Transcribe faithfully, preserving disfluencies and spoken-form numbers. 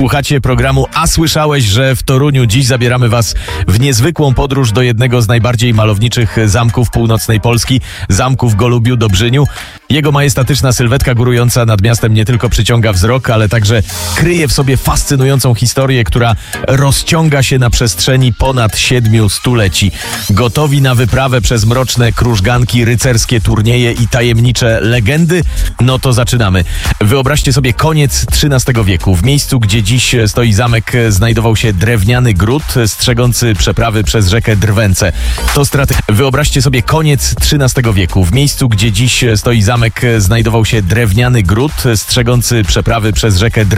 Słuchacie programu A słyszałeś, że w Toruniu? Dziś zabieramy was w niezwykłą podróż do jednego z najbardziej malowniczych zamków północnej Polski, zamku w Golubiu Dobrzyniu. Jego majestatyczna sylwetka górująca nad miastem nie tylko przyciąga wzrok, ale także kryje w sobie fascynującą historię, która rozciąga się na przestrzeni ponad siedmiu stuleci. Gotowi na wyprawę przez mroczne krużganki, rycerskie turnieje i tajemnicze legendy? No to zaczynamy. Wyobraźcie sobie koniec trzynastego wieku. W miejscu, gdzie dziś stoi zamek, znajdował się drewniany gród strzegący przeprawy przez rzekę Drwęce. To strate... Wyobraźcie sobie koniec trzynastego wieku. W miejscu, gdzie dziś stoi zamek, znajdował się drewniany gród strzegący przeprawy przez rzekę Drwęce.